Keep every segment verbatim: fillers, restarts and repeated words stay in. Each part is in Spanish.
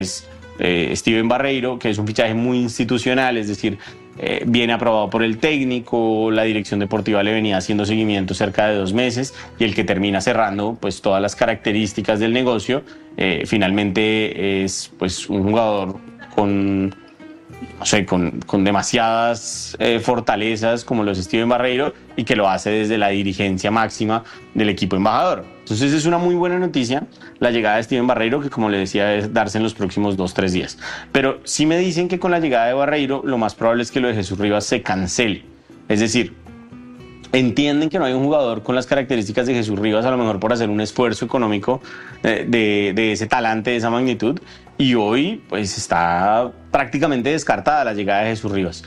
eh, Steven Barreiro, que es un fichaje muy institucional, es decir, eh, viene aprobado por el técnico, la dirección deportiva le venía haciendo seguimiento cerca de dos meses y el que termina cerrando pues todas las características del negocio, eh, finalmente es pues un jugador con... no sé, con, con demasiadas eh, fortalezas como los Steven Barreiro y que lo hace desde la dirigencia máxima del equipo embajador. Entonces es una muy buena noticia la llegada de Steven Barreiro, que como le decía es darse en los próximos dos, tres días. Pero sí me dicen que con la llegada de Barreiro lo más probable es que lo de Jesús Rivas se cancele. Es decir, entienden que no hay un jugador con las características de Jesús Rivas, a lo mejor por hacer un esfuerzo económico de, de, de ese talante, de esa magnitud, y hoy pues está prácticamente descartada la llegada de Jesús Rivas.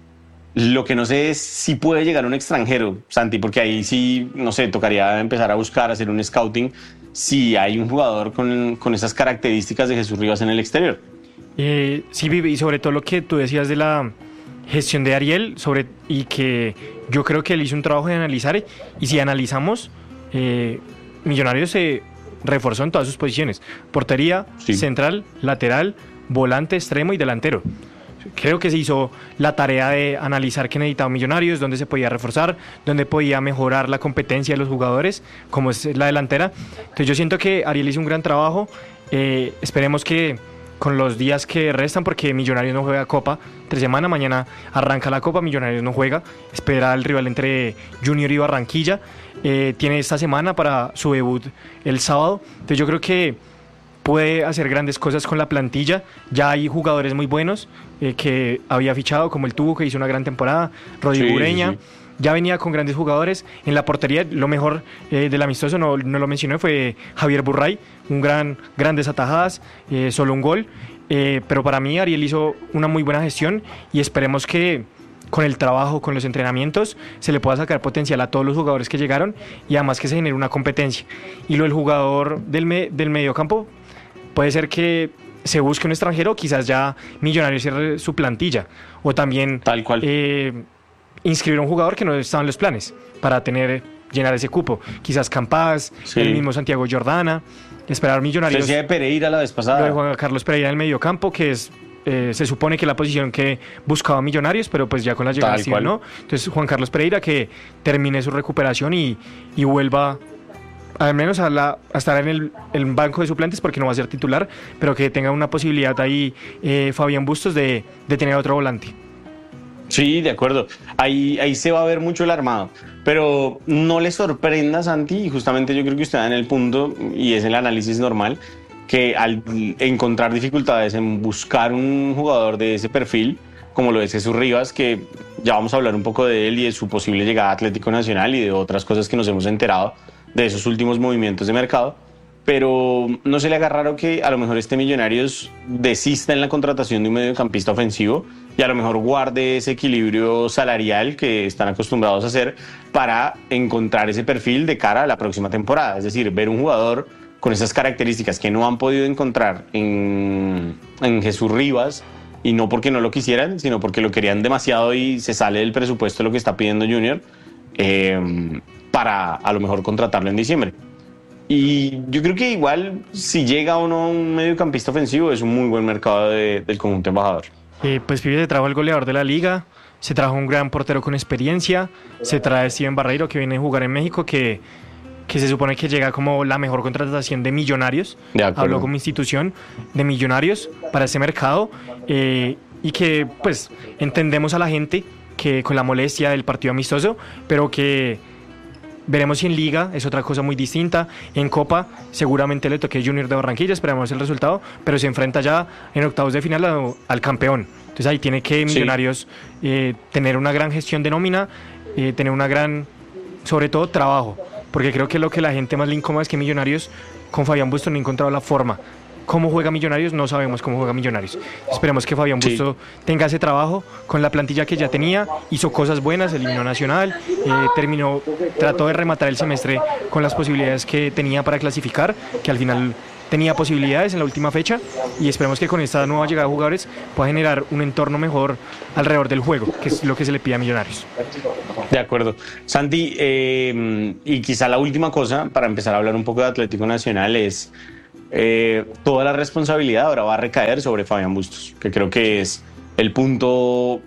Lo que no sé es si puede llegar un extranjero, Santi, porque ahí sí, no sé, tocaría empezar a buscar, hacer un scouting, si hay un jugador con, con esas características de Jesús Rivas en el exterior. Eh, sí, Vivi, y sobre todo lo que tú decías de la gestión de Ariel, sobre, y que yo creo que él hizo un trabajo de analizar, y si analizamos, eh, Millonarios se reforzó en todas sus posiciones: portería, sí, central, lateral, volante, extremo y delantero. Creo que se hizo la tarea de analizar qué necesitaba Millonarios, dónde se podía reforzar, dónde podía mejorar la competencia de los jugadores, como es la delantera. Entonces yo siento que Ariel hizo un gran trabajo. Eh, esperemos que con los días que restan, porque Millonarios no juega Copa tres semanas, mañana arranca la Copa, Millonarios no juega, espera el rival entre Junior y Barranquilla, eh, tiene esta semana para su debut el sábado. Entonces yo creo que puede hacer grandes cosas con la plantilla. Ya hay jugadores muy buenos eh, que había fichado, como el Tubo, que hizo una gran temporada, Rodrigo sí, Ureña, sí, sí. Ya venía con grandes jugadores. En la portería, lo mejor eh, del amistoso, no, no lo mencioné, fue Javier Burray, un gran, grandes atajadas, eh, solo un gol. Eh, pero para mí Ariel hizo una muy buena gestión y esperemos que con el trabajo, con los entrenamientos, se le pueda sacar potencial a todos los jugadores que llegaron y además que se genere una competencia. Y lo del jugador del, me, del mediocampo, puede ser que se busque un extranjero, quizás ya Millonarios cierre su plantilla, o también tal cual. Eh, inscribir a un jugador que no estaba en los planes para tener, llenar ese cupo, quizás Campas, sí, el mismo Santiago Jordana, esperar Millonarios. Se decía de Pereira la vez pasada. Lo de Juan Carlos Pereira en el mediocampo, que es eh, se supone que la posición que buscaba Millonarios, pero pues ya con la llegada de Steven, ¿no? Entonces Juan Carlos Pereira, que termine su recuperación y, y vuelva al menos a, la, a estar en el, el banco de suplentes, porque no va a ser titular, pero que tenga una posibilidad ahí eh, Fabián Bustos de, de tener otro volante. Sí, de acuerdo. Ahí, ahí se va a ver mucho el armado. Pero no le sorprenda, Santi, y justamente yo creo que usted da en el punto, y es el análisis normal, que al encontrar dificultades en buscar un jugador de ese perfil, como lo es Jesús Rivas, que ya vamos a hablar un poco de él y de su posible llegada a Atlético Nacional y de otras cosas que nos hemos enterado de esos últimos movimientos de mercado, pero no se le haga raro que a lo mejor este Millonarios desista en la contratación de un mediocampista ofensivo y a lo mejor guarde ese equilibrio salarial que están acostumbrados a hacer para encontrar ese perfil de cara a la próxima temporada. Es decir, ver un jugador con esas características que no han podido encontrar en, en Jesús Rivas, y no porque no lo quisieran, sino porque lo querían demasiado y se sale del presupuesto lo que está pidiendo Junior, eh, para a lo mejor contratarlo en diciembre. Y yo creo que igual, si llega o no un mediocampista ofensivo, es un muy buen mercado de, del conjunto embajador. Eh, pues Pibe, se trajo el goleador de la liga, se trajo un gran portero con experiencia, se trae a Steven Barreiro, que viene a jugar en México, que, que se supone que llega como la mejor contratación de Millonarios. Habló como institución de Millonarios para ese mercado, eh, y que pues entendemos a la gente que con la molestia del partido amistoso, pero que veremos si en Liga es otra cosa muy distinta. En Copa seguramente le toque Junior de Barranquilla, esperamos el resultado, pero se enfrenta ya en octavos de final a, al campeón. Entonces ahí tiene que Millonarios sí. eh, tener una gran gestión de nómina, eh, tener una gran, sobre todo, trabajo, porque creo que lo que la gente más le incomoda es que Millonarios con Fabián Bustos no ha encontrado la forma. ¿Cómo juega Millonarios? No sabemos cómo juega Millonarios. Esperemos que Fabián Bustos sí. tenga ese trabajo con la plantilla que ya tenía, hizo cosas buenas, eliminó Nacional, eh, terminó, trató de rematar el semestre con las posibilidades que tenía para clasificar, que al final tenía posibilidades en la última fecha, y esperemos que con esta nueva llegada de jugadores pueda generar un entorno mejor alrededor del juego, que es lo que se le pide a Millonarios. De acuerdo. Santi, eh, y quizá la última cosa, para empezar a hablar un poco de Atlético Nacional, es eh, toda la responsabilidad ahora va a recaer sobre Fabián Bustos, que creo que es el punto,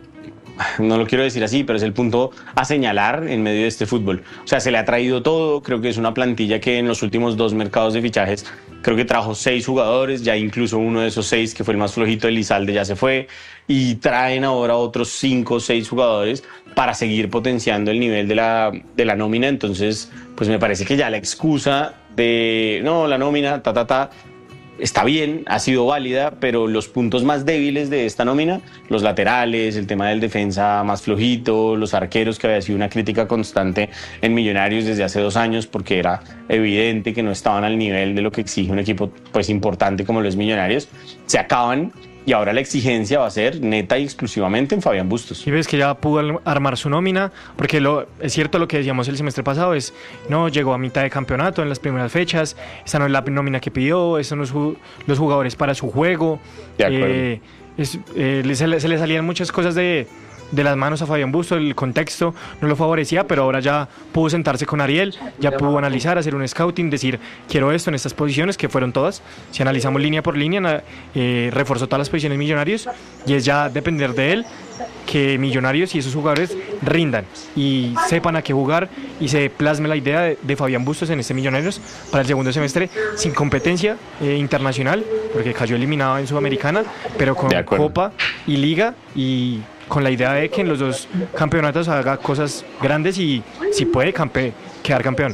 no lo quiero decir así, pero es el punto a señalar en medio de este fútbol. O sea, se le ha traído todo, creo que es una plantilla que en los últimos dos mercados de fichajes creo que trajo seis jugadores, ya incluso uno de esos seis, que fue el más flojito, Elizalde, ya se fue, y traen ahora otros cinco o seis jugadores para seguir potenciando el nivel de la, de la nómina. Entonces, pues me parece que ya la excusa de, no, la nómina, ta, ta, ta, está bien, ha sido válida, pero los puntos más débiles de esta nómina, los laterales, el tema del defensa más flojito, los arqueros, que había sido una crítica constante en Millonarios desde hace dos años, porque era evidente que no estaban al nivel de lo que exige un equipo pues importante como lo es Millonarios, se acaban. Y ahora la exigencia va a ser neta y exclusivamente en Fabián Bustos. Y ves que ya pudo armar su nómina, porque lo, es cierto lo que decíamos el semestre pasado, es no llegó a mitad de campeonato en las primeras fechas, esa no es la nómina que pidió, esos no son los jugadores para su juego. De acuerdo. Eh, es, eh, se, le, se le salían muchas cosas de, de las manos a Fabián Bustos, el contexto no lo favorecía, pero ahora ya pudo sentarse con Ariel, ya pudo analizar, hacer un scouting, decir quiero esto en estas posiciones, que fueron todas. Si analizamos línea por línea, eh, reforzó todas las posiciones Millonarios, y es ya depender de él que Millonarios y esos jugadores rindan y sepan a qué jugar, y se plasme la idea de, de Fabián Bustos en este Millonarios para el segundo semestre, sin competencia eh, internacional, porque cayó eliminado en Sudamericana, pero con Copa y Liga, y con la idea de que en los dos campeonatos haga cosas grandes y, si puede, campe, quedar campeón.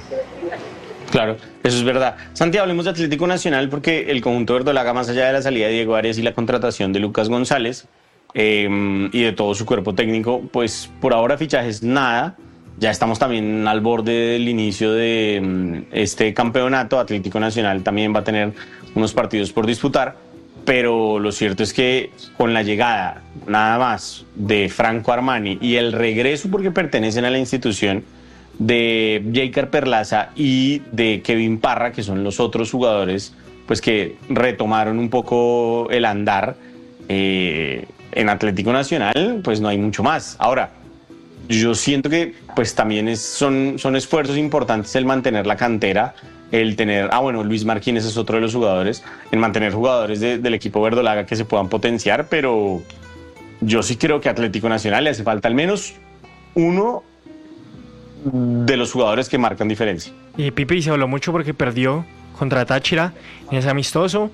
Claro, eso es verdad. Santi, hablemos de Atlético Nacional, porque el conjunto verdolaga, más allá de la salida de Diego Arias y la contratación de Lucas González eh, y de todo su cuerpo técnico, pues por ahora fichajes nada. Ya estamos también al borde del inicio de este campeonato. Atlético Nacional también va a tener unos partidos por disputar. Pero lo cierto es que con la llegada nada más de Franco Armani y el regreso, porque pertenecen a la institución, de Jeiker Perlaza y de Kevin Parra, que son los otros jugadores pues que retomaron un poco el andar eh, en Atlético Nacional, pues no hay mucho más. Ahora, yo siento que pues también es, son, son esfuerzos importantes el mantener la cantera, el tener, ah bueno, Luis Marquínez es otro de los jugadores, el mantener jugadores de, del equipo verdolaga que se puedan potenciar, pero yo sí creo que a Atlético Nacional le hace falta al menos uno de los jugadores que marcan diferencia. Y Pipe se habló mucho porque perdió contra Táchira en ese amistoso.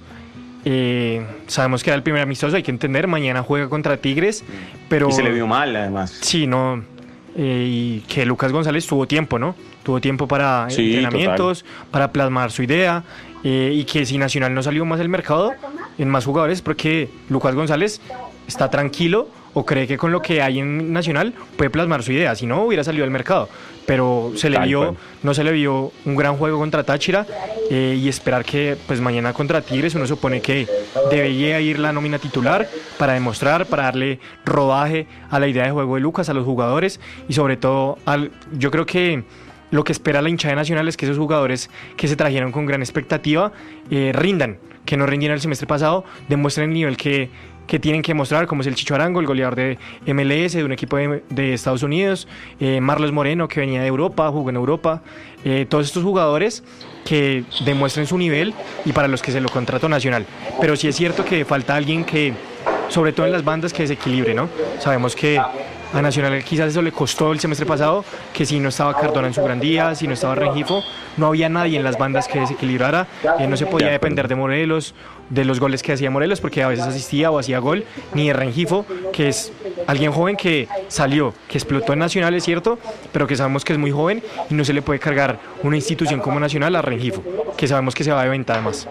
Eh, sabemos que era el primer amistoso, hay que entender, mañana juega contra Tigres, pero... Y se le vio mal, además. Sí, no... Eh, y que Lucas González tuvo tiempo, ¿no? Tuvo tiempo para sí, entrenamientos, total. para plasmar su idea, eh, y que si Nacional no salió más del mercado en más jugadores, porque Lucas González está tranquilo o cree que con lo que hay en Nacional puede plasmar su idea, si no hubiera salido al mercado, pero se le vio, no se le vio un gran juego contra Táchira, eh, y esperar que pues mañana contra Tigres uno supone que debería ir la nómina titular para demostrar, para darle rodaje a la idea de juego de Lucas, a los jugadores, y sobre todo al, yo creo que lo que espera la hinchada de Nacional es que esos jugadores que se trajeron con gran expectativa eh, rindan, que no rindieron el semestre pasado, demuestren el nivel que, que tienen que mostrar, como es el Chicho Arango, el goleador de M L S, de un equipo de, de Estados Unidos, eh, Marlos Moreno, que venía de Europa, jugó en Europa, eh, todos estos jugadores que demuestren su nivel y para los que se lo contrató Nacional. Pero sí es cierto que falta alguien que, sobre todo en las bandas, que desequilibre, ¿no? Sabemos que a Nacional quizás eso le costó el semestre pasado, que si no estaba Cardona en su gran día, si no estaba Rengifo, no había nadie en las bandas que desequilibrara, eh, no se podía depender de Morelos, de los goles que hacía Morelos, porque a veces asistía o hacía gol, ni de Rengifo, que es alguien joven que salió, que explotó en Nacional, es cierto, pero que sabemos que es muy joven y no se le puede cargar una institución como Nacional a Rengifo, que sabemos que se va de venta además.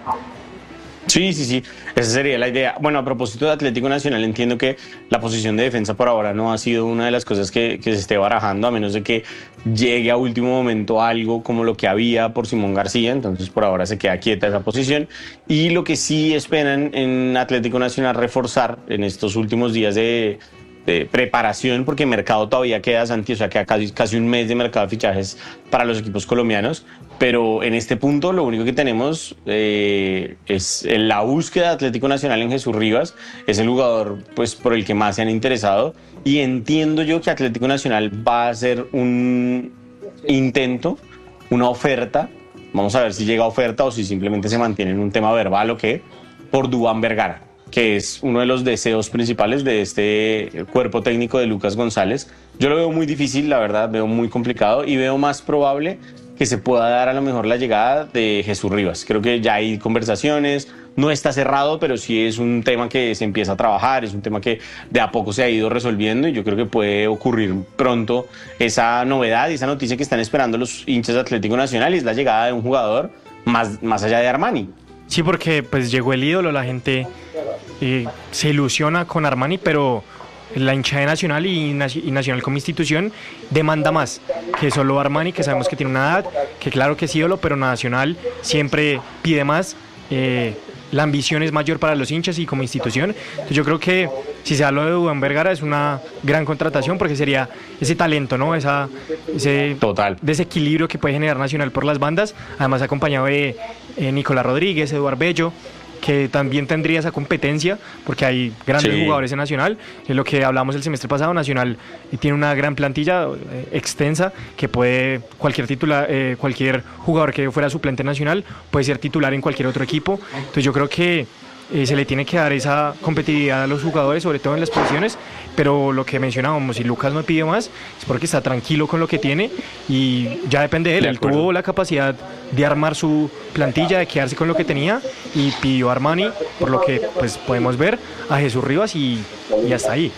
Sí, sí, sí, esa sería la idea. Bueno, a propósito de Atlético Nacional, entiendo que la posición de defensa por ahora no ha sido una de las cosas que, que se esté barajando, a menos de que llegue a último momento algo como lo que había por Simón García, entonces por ahora se queda quieta esa posición. Y lo que sí esperan en Atlético Nacional reforzar en estos últimos días de, de preparación, porque mercado todavía queda, Santi, o sea, queda casi, casi un mes de mercado de fichajes para los equipos colombianos. Pero en este punto lo único que tenemos eh, es la búsqueda de Atlético Nacional en Jesús Rivas, es el jugador pues, por el que más se han interesado, y entiendo yo que Atlético Nacional va a hacer un intento, una oferta Vamos a ver si llega oferta o si simplemente se mantiene en un tema verbal o qué, por Duván Vergara, que es uno de los deseos principales de este cuerpo técnico de Lucas González. Yo lo veo muy difícil, la verdad, veo muy complicado y veo más probable que se pueda dar a lo mejor la llegada de Jesús Rivas. Creo que ya hay conversaciones, no está cerrado, pero sí es un tema que se empieza a trabajar, es un tema que de a poco se ha ido resolviendo y yo creo que puede ocurrir pronto esa novedad y esa noticia que están esperando los hinchas de Atlético Nacional, y es la llegada de un jugador más, más allá de Armani. Sí, porque pues llegó el ídolo, la gente eh, se ilusiona con Armani, pero la hinchada de Nacional y, y Nacional como institución demanda más que solo Armani, que sabemos que tiene una edad, que claro que es ídolo, pero Nacional siempre pide más. Eh, la ambición es mayor para los hinchas y como institución. Entonces yo creo que si se da lo de Duván Vergara es una gran contratación, porque sería ese talento, ¿no? Esa, ese Total. desequilibrio que puede generar Nacional por las bandas, además acompañado de eh, Nicolás Rodríguez, Eduard Bello, que también tendría esa competencia, porque hay grandes sí. jugadores en Nacional. Es lo que hablamos el semestre pasado. Nacional tiene una gran plantilla eh, extensa, que puede cualquier titular, eh, cualquier jugador que fuera suplente nacional puede ser titular en cualquier otro equipo. Entonces yo creo que eh, se le tiene que dar esa competitividad a los jugadores, sobre todo en las posiciones, pero lo que mencionábamos, si Lucas no pide más, es porque está tranquilo con lo que tiene y ya depende de él. De él tuvo la capacidad de armar su plantilla, de quedarse con lo que tenía, y pidió a Armani, por lo que pues podemos ver, a Jesús Rivas y, y hasta ahí.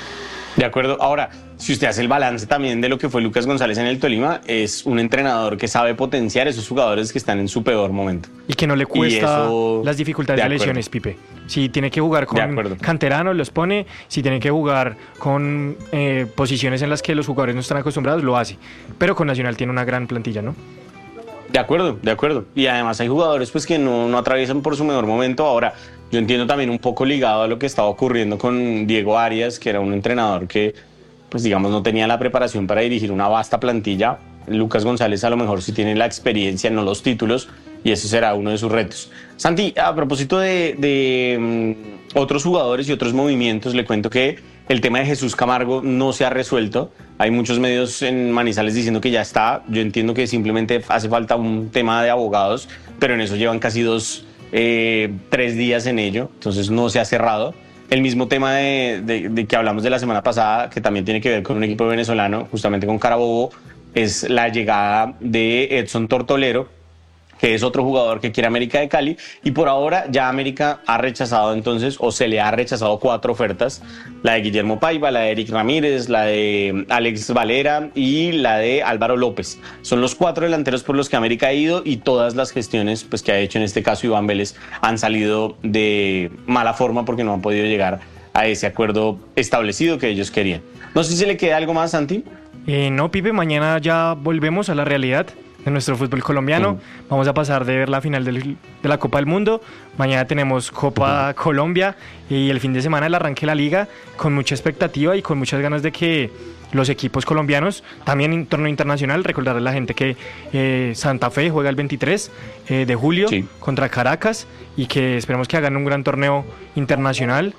De acuerdo. Ahora, si usted hace el balance también de lo que fue Lucas González en el Tolima, es un entrenador que sabe potenciar esos jugadores que están en su peor momento. Y que no le cuesta las dificultades de, de lesiones, Pipe. Si tiene que jugar con canteranos, los pone. Si tiene que jugar con eh, posiciones en las que los jugadores no están acostumbrados, lo hace. Pero con Nacional tiene una gran plantilla, ¿no? De acuerdo, de acuerdo. Y además hay jugadores pues que no, no atraviesan por su mejor momento. Ahora, yo entiendo también un poco ligado a lo que estaba ocurriendo con Diego Arias, que era un entrenador que, pues digamos, no tenía la preparación para dirigir una vasta plantilla. Lucas González a lo mejor sí tiene la experiencia, no los títulos, y eso será uno de sus retos. Santi, a propósito de, de um, otros jugadores y otros movimientos, le cuento que el tema de Jesús Camargo no se ha resuelto. Hay muchos medios en Manizales diciendo que ya está. Yo entiendo que simplemente hace falta un tema de abogados, pero en eso llevan casi dos, eh, tres días en ello, entonces no se ha cerrado. El mismo tema de, de, de que hablamos de la semana pasada, que también tiene que ver con un equipo venezolano, justamente con Carabobo, es la llegada de Edson Tortolero, que es otro jugador que quiere América de Cali, y por ahora ya América ha rechazado entonces, o se le ha rechazado cuatro ofertas, la de Guillermo Paiva, la de Eric Ramírez, la de Alex Valera y la de Álvaro López. Son los cuatro delanteros por los que América ha ido, y todas las gestiones pues, que ha hecho en este caso Iván Vélez han salido de mala forma porque no han podido llegar a ese acuerdo establecido que ellos querían. No sé si se le queda algo más, Santi. Eh, no, Pipe, mañana ya volvemos a la realidad de nuestro fútbol colombiano. Uh-huh. Vamos a pasar de ver la final del, de la Copa del Mundo. Mañana tenemos Copa uh-huh. Colombia, y el fin de semana el arranque de la liga, con mucha expectativa y con muchas ganas de que los equipos colombianos, también en torneo internacional, recordarle a la gente que eh, Santa Fe juega el veintitrés eh, de julio sí. contra Caracas, y que esperemos que hagan un gran torneo internacional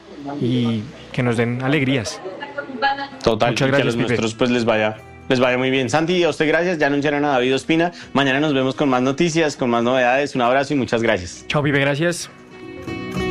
y que nos den alegrías. Total, muchas gracias, y que a los Pipe. Nuestros pues les vaya Les vaya muy bien. Santi, a usted gracias. Ya anunciaron a David Ospina. Mañana nos vemos con más noticias, con más novedades. Un abrazo y muchas gracias. Chao, Pipe, gracias.